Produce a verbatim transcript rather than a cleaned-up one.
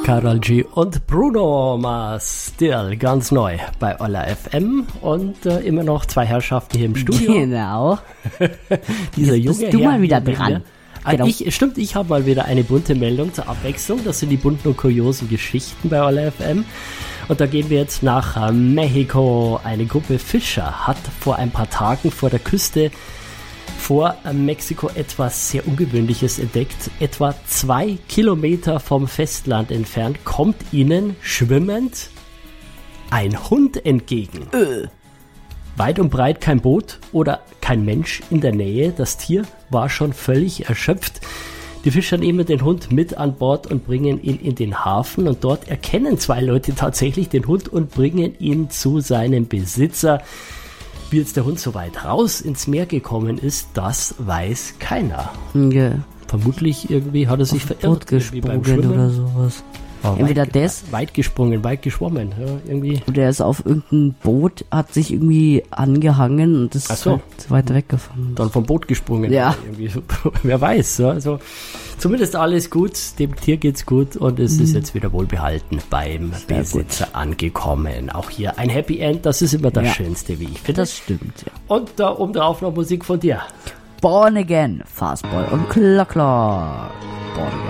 Karol G und Bruno Mars, still ganz neu bei Olla F M und äh, immer noch zwei Herrschaften hier im Studio. Genau. Dieser Jetzt junge bist du Herr mal wieder hier mit dran. mir. Ah, Genau. ich, stimmt, ich habe mal wieder eine bunte Meldung zur Abwechslung. Das sind die bunten und kuriosen Geschichten bei Olla F M. Und da gehen wir jetzt nach äh, Mexiko. Eine Gruppe Fischer hat vor ein paar Tagen vor der Küste vor äh, Mexiko etwas sehr Ungewöhnliches entdeckt. Etwa zwei Kilometer vom Festland entfernt kommt ihnen schwimmend ein Hund entgegen. Äh. Weit und breit kein Boot oder kein Mensch in der Nähe. Das Tier war schon völlig erschöpft. Die Fischer nehmen den Hund mit an Bord und bringen ihn in den Hafen. Und dort erkennen zwei Leute tatsächlich den Hund und bringen ihn zu seinem Besitzer. Wie jetzt der Hund so weit raus ins Meer gekommen ist, das weiß keiner. Ja. Vermutlich irgendwie hat er sich verirrt. Boot irgendwie beim gesprungen Schwimmen. oder sowas. Aber Entweder weit, das weit gesprungen, weit geschwommen. Ja, irgendwie. oder er ist auf irgendein Boot, hat sich irgendwie angehangen und ist Ach so. halt weiter weggefahren. Dann vom Boot gesprungen. Ja. Irgendwie. Wer weiß. Ja. Also, zumindest alles gut, dem Tier geht's gut und es mhm. ist jetzt wieder wohlbehalten beim Sehr Besitzer gut. angekommen. Auch hier ein Happy End, das ist immer das Ja. Schönste, wie ich finde. Das stimmt, ja. Und da oben drauf noch Musik von dir. Born Again, Fastball und Klack Klack. Born Again.